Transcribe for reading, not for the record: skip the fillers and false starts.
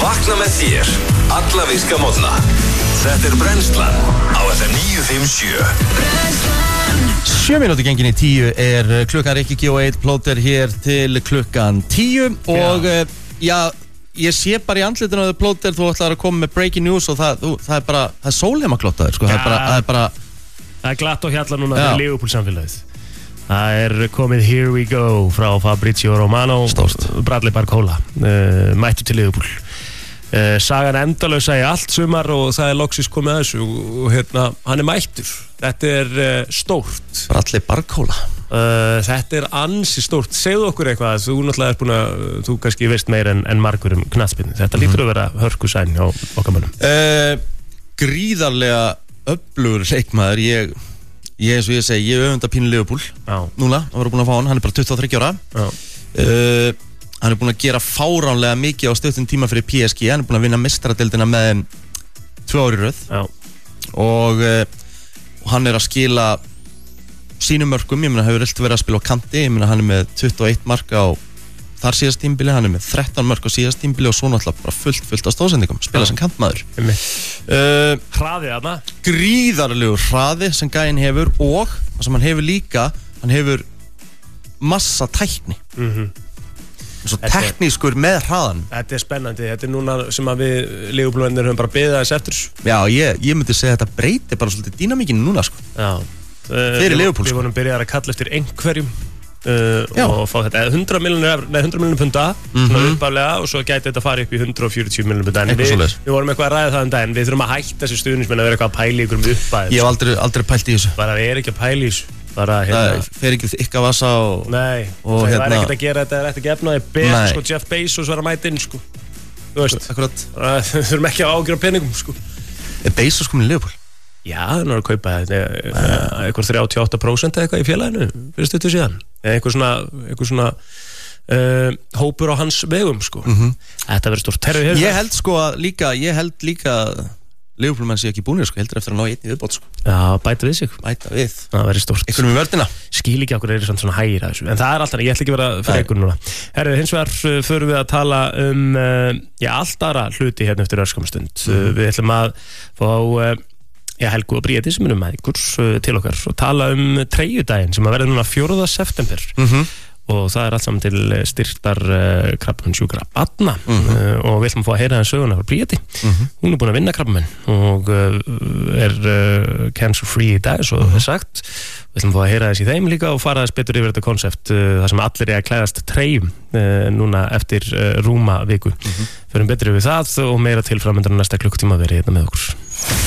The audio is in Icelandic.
Vakna með þér alla virka morgna. Þetta Brennslan á FM 957. Brennslan 7 mínútur gengin í 10 klukkan Rikki G og 1 plóter hér til klukkan 10 og ég sé bara í andlitinu að plóter þú ætlar að koma með breaking news og það er bara, það er sólheimaklottaður sko, það er glatt og hjalla núna fyrir Liverpool samfélagið. Það er komið Here We Go frá Fabrizio Romano. Stórt. Bradley Barcola mættu til Liverpool. Sagan endalausa í allt sumar og það er loksins komið að þessu og hann er mættur. Þetta er stórt. Bradley Barcola. Þetta er ansi stórt. Segðu okkur eitthvað, þú náttúrulega búin að þú kannski veist meir en margur knattspyrnu. Þetta lítur að vera hörkusæn á okkar mönnum. Gríðarlega öflugur leikmaður. Ég eins og ég segi, ég öfunda pínu Liverpool núna, að vera búin að fá hann er bara 23 ára. Hann er búin að gera fáránlega mikið á stuttum tíma fyrir PSG. Hann er búin að vinna meistaradeildina með þeim 2 ár í röð og hann er að skila sínum mörkum. Ég meina, hefur alltaf verið að spila á kanti. Ég meina, hann er með 21 mark á þar síðast tímbili, hann er með 13 mörk á síðast tímbili og svo náttúrulega bara fullt af stóðsendingum, spila sem kantmaður. Hraði þarna. Gríðarlegur hraði sem gæinn hefur og það sem hann hefur líka, hann hefur massa tækni. Svo teknískur með hraðan. Þetta er spennandi, þetta er núna sem að við Liverpool-mennir höfum bara beðið aðeins eftir. Já, ég myndi segja að þetta breytir bara svolítið dýnamíkinu núna sko. Já. Fyrir Liverpool Við vorum byrjað að kalla eftir einhverjum og fá þetta 100 milljónir punda uppaflega og svo gæti þetta fara upp í 140 milljónir punda. Við vorum eitthvað að ræða það daginn. Við þurfum að hætta þessi stuðningsmenn að vera eitthvað að pæla í ykkur með uppæð. Ég hef aldrei pælt í þessu. Bara við erum ekki að pæla í þessu. Það fer ekki ykkar vasa og nei, og það er ekkert að gera þetta, það er ekkert að gefna. Það er sko Jeff Bezos var að mæta inn sko. Þú veist, akkurat. Við þurfum ekki að ágjöra peningum sko. Er Bezos komin í Liverpool? Já, hann var að kaupa eitthvað 38% eitthvað í félaginu fyrir stuttu síðan. Eitthvað svona hópur á hans vegum sko. Þetta verður stórt. Ég held líka Liverpool-menn sé ekki búnir sko, heldur eftir að ná einn í viðbót sko. Já, bæta við sig. Bæta við. Það verður stórt. Einhvern með vördina. Skil ekki okkur svona hægir að þessu. En það er alltaf, ég ætla ekki að vera fyrir einhvern núna. Herru, hins vegar förum við að tala allt aðra hluti hérna eftir örskamastund. Við ætlum að fá Helgu og Bríeti sem með ykkur til okkar og tala treyjudaginn sem að verða núna 4. september. Og það er allt saman til styrktar krabbameinssjúkra barna og við ætlum að fá að heyra það söguna frá Bríeti. Hún er búin að vinna krabbamein og er cancer free í dag, svo það er sagt. Við ætlum að fá að heyra þess í þeim líka og fara þess betur yfir þetta konsept þar sem allir er að klæðast treyjum núna eftir rúma viku. Förum betur yfir það og meira til framöndan næsta klukkutíma verið hérna með okkur.